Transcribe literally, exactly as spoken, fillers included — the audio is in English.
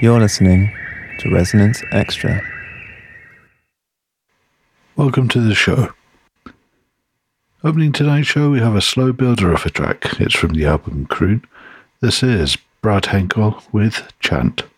You're listening to Resonance Extra. Welcome to the show. Opening tonight's show, we have a slow builder of a track. It's from the album Croon. This is Brad Henkel with Chant.